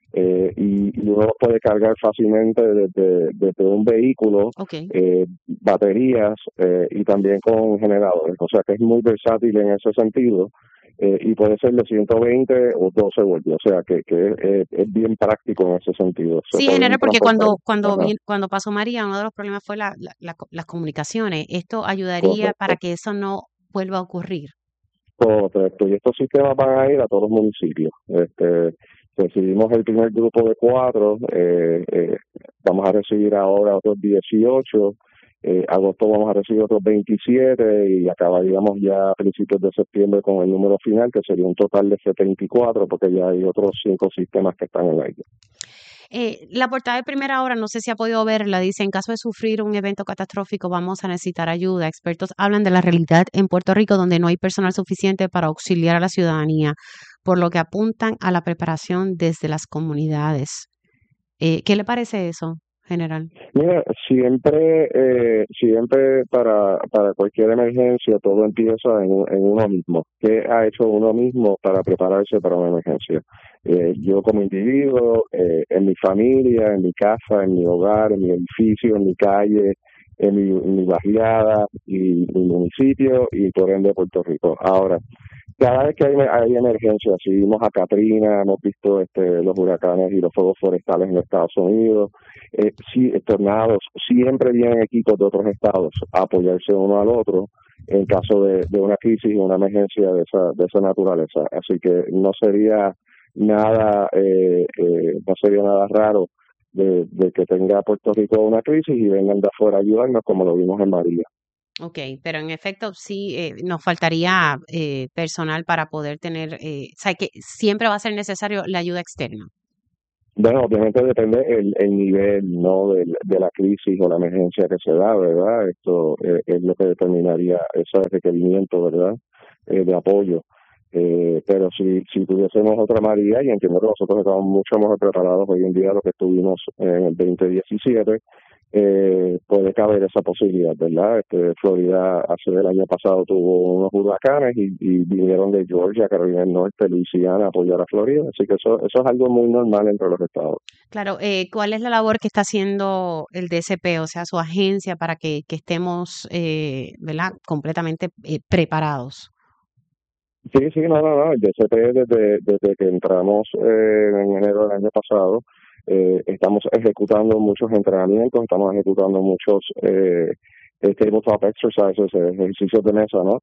y uno los puede cargar fácilmente desde un vehículo, baterías y también con generadores. O sea que es muy versátil en ese sentido. Y puede ser de 120 o 12 voltios, o sea que es bien práctico en ese sentido. Sí, general, porque cuando pasó María, uno de los problemas fue las comunicaciones. Esto ayudaría para que eso no vuelva a ocurrir. Correcto, y estos sistemas van a ir a todos los municipios. Recibimos el primer grupo de 4, vamos a recibir ahora otros 18. Agosto vamos a recibir otros 27 y acabaríamos ya a principios de septiembre con el número final, que sería un total de 74, porque ya hay otros 5 sistemas que están en el aire. La portada de Primera Hora, no sé si ha podido verla, dice: en caso de sufrir un evento catastrófico vamos a necesitar ayuda. Expertos hablan de la realidad en Puerto Rico donde no hay personal suficiente para auxiliar a la ciudadanía, por lo que apuntan a la preparación desde las comunidades. ¿Qué le parece eso? general? Mira, siempre para cualquier emergencia todo empieza en uno mismo. ¿Qué ha hecho uno mismo para prepararse para una emergencia? Yo como individuo, en mi familia, en mi casa, en mi hogar, en mi edificio, en mi calle, en mi barriada y mi municipio y por ende Puerto Rico. Ahora, cada vez que hay emergencias, si vimos a Katrina, hemos visto los huracanes y los fuegos forestales en Estados Unidos, sí, tornados, siempre vienen equipos de otros estados a apoyarse uno al otro en caso de una crisis o una emergencia de esa naturaleza. Así que no sería nada raro de que tenga Puerto Rico una crisis y vengan de afuera a ayudarnos como lo vimos en María. Ok, pero en efecto sí nos faltaría personal para poder tener, o sea, que siempre va a ser necesario la ayuda externa. Bueno, obviamente depende el nivel, ¿no? de la crisis o la emergencia que se da, ¿verdad? Esto es lo que determinaría ese requerimiento, ¿verdad? De apoyo. Pero si tuviésemos otra María, y entiendo que nosotros estamos mucho mejor preparados hoy en día de lo que estuvimos en el 2017, puede caber esa posibilidad, ¿verdad? Florida el año pasado tuvo unos huracanes y vinieron de Georgia, Carolina del Norte, Luisiana a apoyar a Florida, así que eso es algo muy normal entre los estados. Claro, ¿cuál es la labor que está haciendo el DSP, o sea, su agencia, para que estemos, ¿verdad?, completamente preparados? Sí, no, el DCP desde que entramos en enero del año pasado, estamos ejecutando muchos entrenamientos, estamos ejecutando muchos tabletop exercises, ejercicios de mesa, ¿no?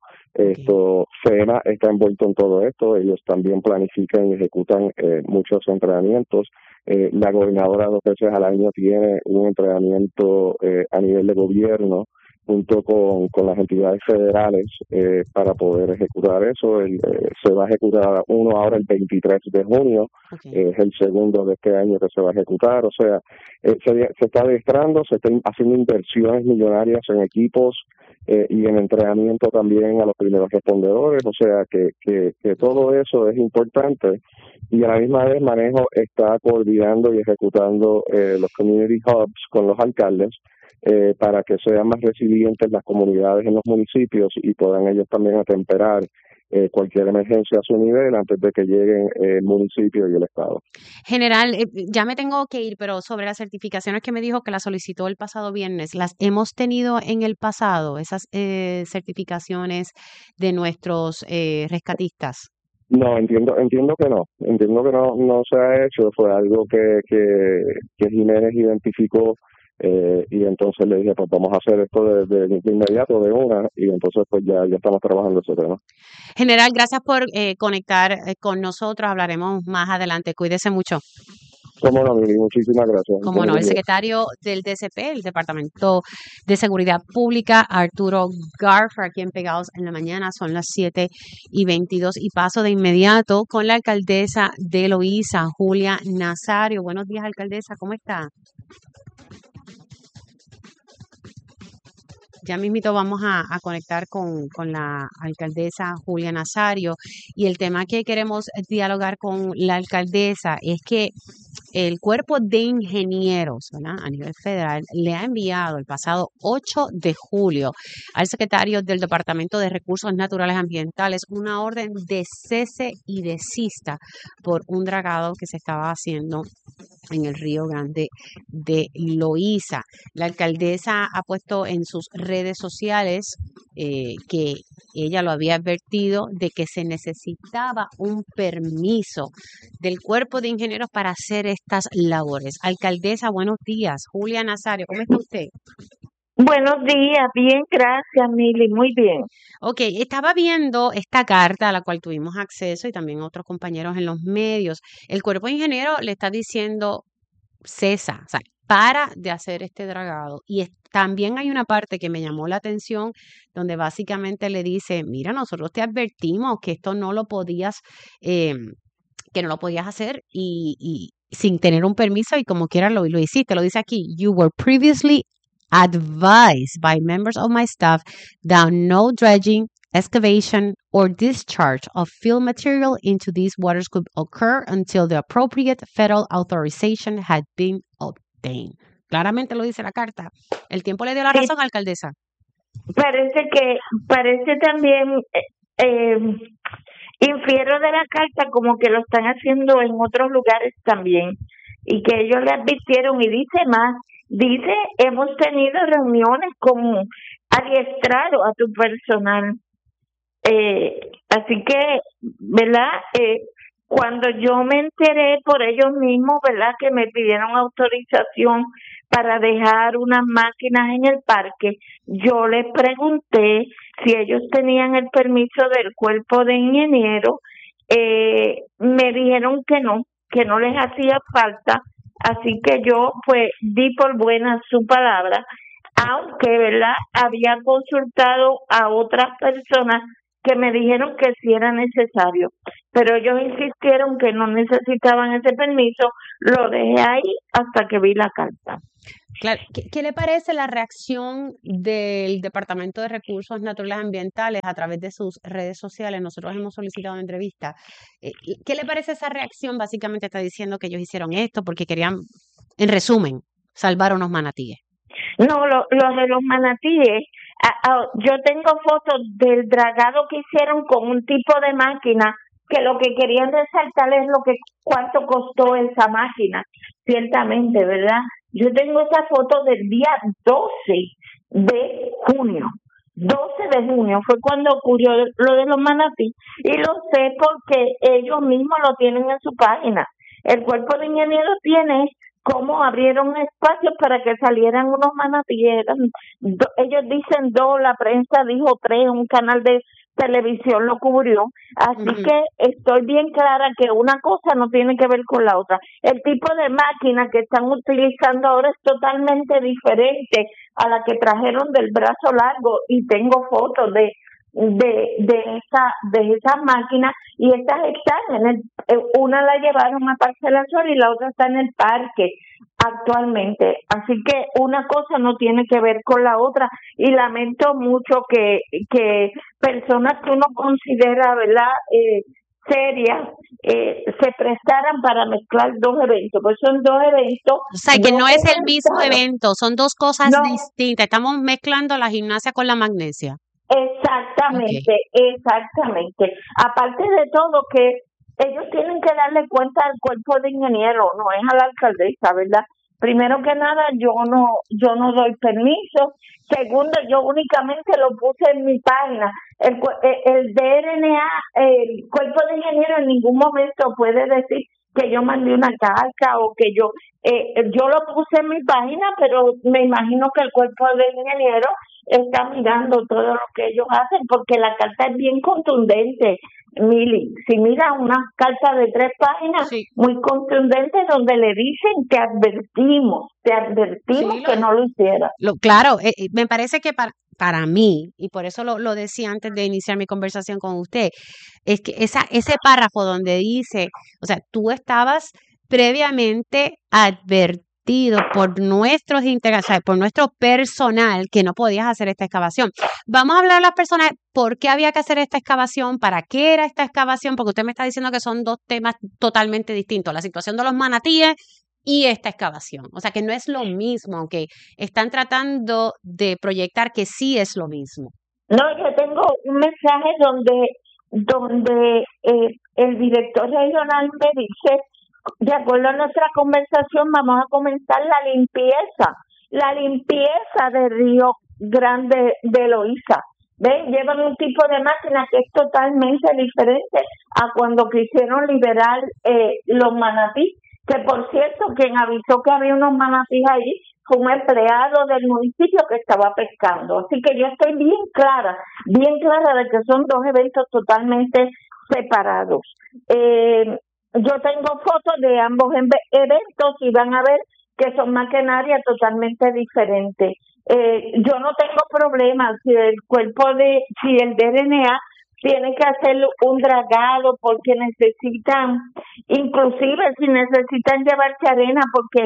FEMA está envuelto en todo esto, ellos también planifican y ejecutan muchos entrenamientos. La gobernadora 2 veces al año tiene un entrenamiento a nivel de gobierno junto con las entidades federales para poder ejecutar eso. Se va a ejecutar uno ahora el 23 de junio, es el segundo de este año que se va a ejecutar, o sea, se está adiestrando, se están haciendo inversiones millonarias en equipos y en entrenamiento también a los primeros respondedores, o sea que todo eso es importante y a la misma vez Manejo está coordinando y ejecutando los community hubs con los alcaldes para que sean más resilientes las comunidades en los municipios y puedan ellos también atemperar cualquier emergencia a su nivel antes de que lleguen el municipio y el estado. General, ya me tengo que ir, pero sobre las certificaciones que me dijo que las solicitó el pasado viernes, ¿las hemos tenido en el pasado, esas certificaciones de nuestros rescatistas? No, entiendo que no se ha hecho, fue algo que Jiménez identificó y entonces le dije, pues vamos a hacer esto de inmediato, de una, y entonces pues ya estamos trabajando ese tema. General, gracias por conectar con nosotros, hablaremos más adelante, cuídese mucho. Cómo no, Mili, muchísimas gracias. Cómo no, el secretario del DSP, el Departamento de Seguridad Pública, Arturo Garza, aquí en Pegados en la Mañana, son las 7:22 y paso de inmediato con la alcaldesa de Loíza, Julia Nazario. Buenos días, alcaldesa, ¿cómo está? Ya mismito vamos a conectar con la alcaldesa Julia Nazario y el tema que queremos dialogar con la alcaldesa es que el cuerpo de ingenieros, ¿verdad?, a nivel federal le ha enviado el pasado 8 de julio al secretario del Departamento de Recursos Naturales Ambientales una orden de cese y desista por un dragado que se estaba haciendo en el Río Grande de Loíza. La alcaldesa ha puesto en sus redes sociales que ella lo había advertido de que se necesitaba un permiso del cuerpo de ingenieros para hacer estas labores. Alcaldesa, buenos días. Julia Nazario, ¿cómo está usted? Buenos días, bien, gracias, Mili, muy bien. Ok, estaba viendo esta carta a la cual tuvimos acceso y también otros compañeros en los medios. El cuerpo de ingeniero le está diciendo, cesa, o sea, para de hacer este dragado. Y también hay una parte que me llamó la atención donde básicamente le dice, mira, nosotros te advertimos que esto no lo podías, que no lo podías hacer y sin tener un permiso y como quiera lo hiciste. Lo dice aquí, you were previously advised by members of my staff that no dredging, excavation, or discharge of fill material into these waters could occur until the appropriate federal authorization had been obtained. claramente lo dice la carta. El tiempo le dio la Sí, razón, alcaldesa. parece también, infiero de la carta como que lo están haciendo en otros lugares también y que ellos le advirtieron y dice, hemos tenido reuniones con adiestrado a tu personal. Así que, ¿verdad? Cuando yo me enteré por ellos mismos, ¿verdad? Que me pidieron autorización para dejar unas máquinas en el parque, yo les pregunté si ellos tenían el permiso del cuerpo de ingenieros, me dijeron que no les hacía falta, así que yo pues di por buena su palabra, aunque, ¿verdad? Había consultado a otras personas que me dijeron que sí era necesario, pero ellos insistieron que no necesitaban ese permiso, lo dejé ahí hasta que vi la carta. Claro, ¿qué le parece la reacción del Departamento de Recursos Naturales Ambientales a través de sus redes sociales? Nosotros hemos solicitado una entrevista. ¿Qué le parece esa reacción? Básicamente está diciendo que ellos hicieron esto porque querían, en resumen, salvar unos manatíes. No, lo de los manatíes, yo tengo fotos del dragado que hicieron con un tipo de máquina que lo que querían resaltar es cuánto costó esa máquina, ciertamente, ¿verdad? Yo tengo esa foto del día 12 de junio. 12 de junio fue cuando ocurrió lo de los manatí y lo sé porque ellos mismos lo tienen en su página. El cuerpo de ingenieros tiene cómo abrieron espacios para que salieran unos manatíes. Ellos dicen 2, la prensa dijo 3, un canal de televisión lo cubrió, así que estoy bien clara que una cosa no tiene que ver con la otra. El tipo de máquina que están utilizando ahora es totalmente diferente a la que trajeron del brazo largo y tengo fotos de esa máquina y estas están una la llevaron a Parcela Sol y la otra está en el parque actualmente, así que una cosa no tiene que ver con la otra y lamento mucho que personas que uno considera, ¿verdad?, serias, se prestaran para mezclar dos eventos, pues son dos eventos. O sea, que no es el mismo evento, son dos cosas distintas, estamos mezclando la gimnasia con la magnesia. Exactamente, exactamente. Aparte de todo que ellos tienen que darle cuenta al cuerpo de ingeniero, no es a la alcaldesa, ¿verdad? Primero que nada, yo no doy permiso. Segundo, yo únicamente lo puse en mi página. El DRNA, el cuerpo de ingeniero en ningún momento puede decir que yo mandé una carta o que yo lo puse en mi página, pero me imagino que el cuerpo de ingeniero está mirando todo lo que ellos hacen porque la carta es bien contundente, Mili. Si mira una carta de 3 páginas, muy contundente, donde le dicen te advertimos que no lo hiciera. Claro, me parece que para mí, y por eso lo decía antes de iniciar mi conversación con usted, es que ese párrafo donde dice, o sea, tú estabas previamente advertido por nuestros integrantes, por nuestro personal que no podías hacer esta excavación. Vamos a hablar a las personas por qué había que hacer esta excavación, para qué era esta excavación, porque usted me está diciendo que son dos temas totalmente distintos, la situación de los manatíes y esta excavación. O sea, que no es lo mismo, aunque están tratando de proyectar que sí es lo mismo. No, yo tengo un mensaje donde el director regional me dice, de acuerdo a nuestra conversación, vamos a comenzar la limpieza de Río Grande de Loíza. ¿Ven? Llevan un tipo de máquina que es totalmente diferente a cuando quisieron liberar los manatí, que por cierto, quien avisó que había unos manatí ahí fue un empleado del municipio que estaba pescando. Así que yo estoy bien clara de que son dos eventos totalmente separados. Yo tengo fotos de ambos eventos y van a ver que son maquinaria totalmente diferentes. Yo no tengo problema si el DRNA tiene que hacer un dragado porque necesitan, inclusive si necesitan llevarse arena porque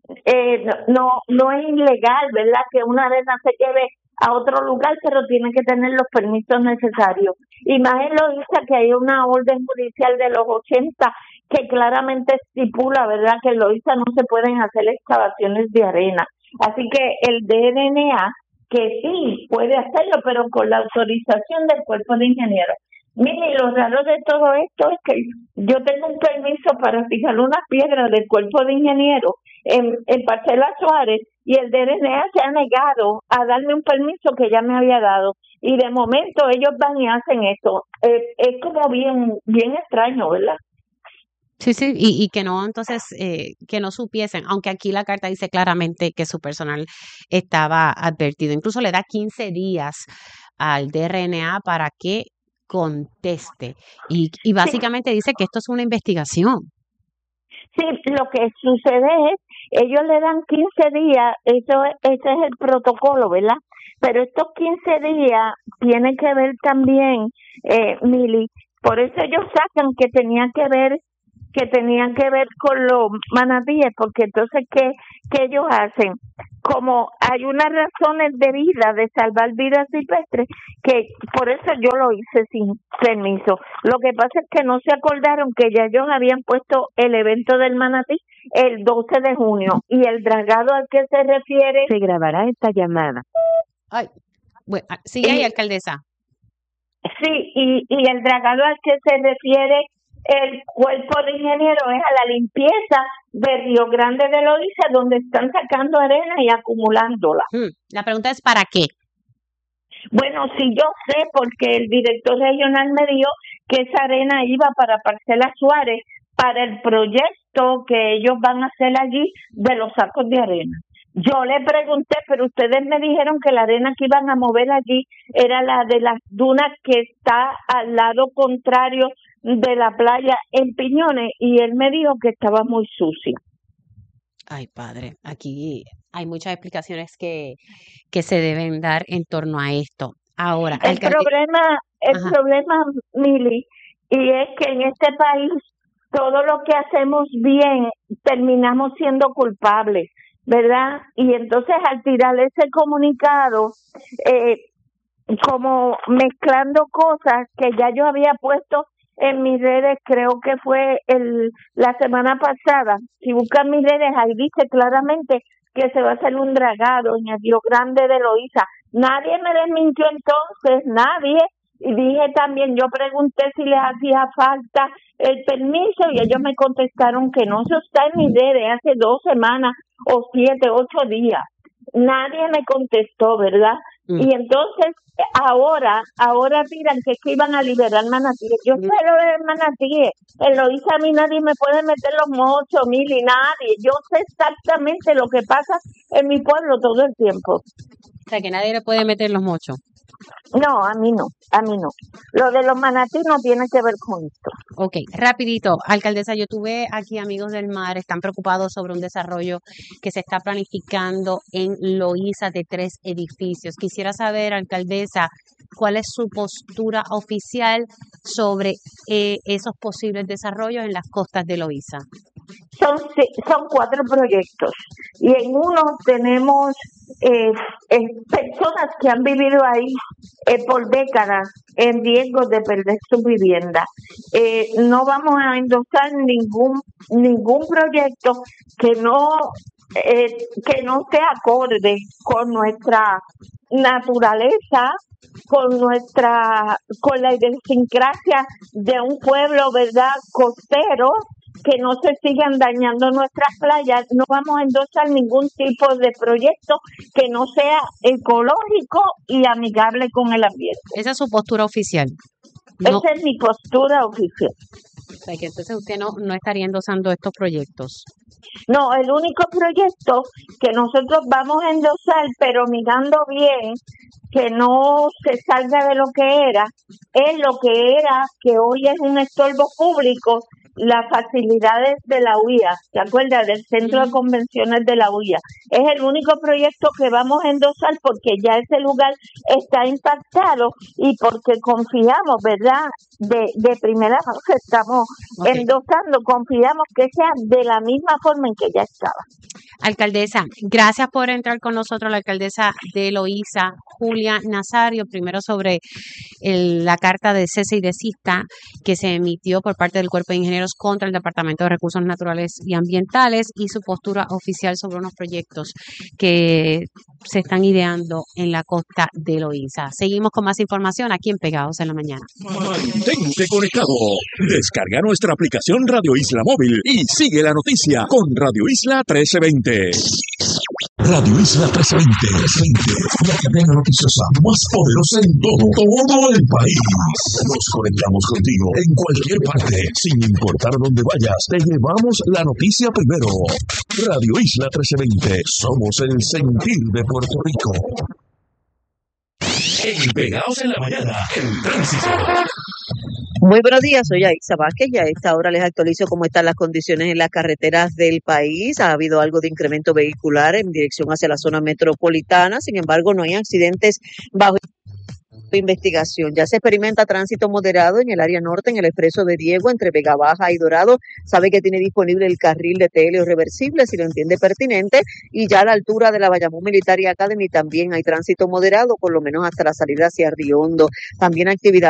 no es ilegal, ¿verdad? Que una arena se lleve a otro lugar, pero tiene que tener los permisos necesarios. Y más en Loíza que hay una orden judicial de los 80 que claramente estipula, ¿verdad?, que en Loíza no se pueden hacer excavaciones de arena. Así que el DRNA, que sí puede hacerlo, pero con la autorización del cuerpo de ingenieros. Mire, lo raro de todo esto es que yo tengo un permiso para fijar una piedra del cuerpo de ingenieros en Parcela Suárez y el DRNA se ha negado a darme un permiso que ya me había dado. Y de momento ellos van y hacen esto. Es como bien extraño, ¿verdad? Sí, sí, y que no, entonces, que no supiesen, aunque aquí la carta dice claramente que su personal estaba advertido. Incluso le da 15 días al DRNA para que conteste. Y Sí, básicamente dice que esto es una investigación. sí, lo que sucede es, ellos le dan 15 días, ese es el protocolo, ¿verdad? Pero estos 15 días tienen que ver también, Mili, por eso ellos sacan que tenían que ver con los manatíes, porque entonces, ¿qué ellos hacen? Como hay unas razones de vida, de salvar vidas silvestres, que por eso yo lo hice sin permiso. Lo que pasa es que no se acordaron que ya ellos habían puesto el evento del manatí el 12 de junio, y el dragado al que se refiere... Se grabará esta llamada. Ay, bueno, sigue ahí, Y, alcaldesa. sí, y el dragado al que se refiere el cuerpo de ingeniero es a la limpieza de Río Grande de Loíza, donde están sacando arena y acumulándola. La pregunta es ¿para qué? Bueno, sí, yo sé, porque el director regional me dijo que esa arena iba para Parcela Suárez, para el proyecto que ellos van a hacer allí de los sacos de arena. Yo le pregunté, pero ustedes me dijeron que la arena que iban a mover allí era la de las dunas que está al lado contrario de la playa en Piñones, y él me dijo que estaba muy sucia. Ay, padre, aquí hay muchas explicaciones que se deben dar en torno a esto. Ahora, El problema, Mili, y es que en este país todo lo que hacemos bien terminamos siendo culpables, ¿verdad? Y entonces al tirar ese comunicado, como mezclando cosas que ya yo había puesto en mis redes, creo que fue la semana pasada. Si buscan mis redes, ahí dice claramente que se va a hacer un dragado en el Río Grande de Loíza. Nadie me desmintió entonces, nadie. Y dije también, yo pregunté si les hacía falta el permiso y ellos me contestaron que no. Eso está en mis redes hace 2 semanas o 7, 8 días. Nadie me contestó, ¿verdad? Y entonces ahora dirán que iban a liberar manatíes. Yo sé lo de manatíes. En Loíza a mí nadie me puede meter los mochos, Mili, nadie. Yo sé exactamente lo que pasa en mi pueblo todo el tiempo. O sea, que nadie le puede meter los mochos. No, a mí no. Lo de los manatíes no tiene que ver con esto. Ok, rapidito, alcaldesa, yo tuve aquí Amigos del Mar, están preocupados sobre un desarrollo que se está planificando en Loíza de 3 edificios. Quisiera saber, alcaldesa, cuál es su postura oficial sobre esos posibles desarrollos en las costas de Loíza. Son 4 proyectos y en uno tenemos personas que han vivido ahí por décadas en riesgo de perder su vivienda. No vamos a endosar ningún proyecto que no esté acorde con nuestra naturaleza, con la idiosincrasia de un pueblo, ¿verdad?, costero, que no se sigan dañando nuestras playas. No vamos a endosar ningún tipo de proyecto que no sea ecológico y amigable con el ambiente. Esa es su postura oficial. No. Esa es mi postura oficial. O sea, que entonces usted no estaría endosando estos proyectos. No, el único proyecto que nosotros vamos a endosar, pero mirando bien, que no se salga de lo que era, es lo que era, que hoy es un estorbo público, las facilidades de la UIA, ¿te acuerdas? Del Centro de Convenciones de la UIA. Es el único proyecto que vamos a endosar porque ya ese lugar está impactado y porque confiamos, ¿verdad? De primera vez estamos endosando, confiamos que sea de la misma forma en que ya estaba. Alcaldesa, gracias por entrar con nosotros, la alcaldesa de Loíza, Julia Nazario, primero sobre la carta de cese y desista que se emitió por parte del Cuerpo de Ingenieros ingenieros contra el Departamento de Recursos Naturales y Ambientales y su postura oficial sobre unos proyectos que se están ideando en la costa de Loíza. Seguimos con más información aquí en Pegados en la Mañana. Mantente conectado. Descarga nuestra aplicación Radio Isla Móvil y sigue la noticia con Radio Isla 1320. Radio Isla 1320, la cadena noticiosa más poderosa en todo el país. Nos conectamos contigo en cualquier parte, sin importar dónde vayas. Te llevamos la noticia primero. Radio Isla 1320, somos el sentir de Puerto Rico. En Pegados en la Mañana, el tránsito. Muy buenos días, soy Aixa Vázquez y a esta hora les actualizo cómo están las condiciones en las carreteras del país. Ha habido algo de incremento vehicular en dirección hacia la zona metropolitana, sin embargo no hay accidentes bajo investigación. Ya se experimenta tránsito moderado en el área norte, en el expreso de Diego, entre Vega Baja y Dorado. Sabe que tiene disponible el carril de TL reversible, si lo entiende pertinente, y ya a la altura de la Bayamón Military Academy también hay tránsito moderado, por lo menos hasta la salida hacia Río Hondo. También actividad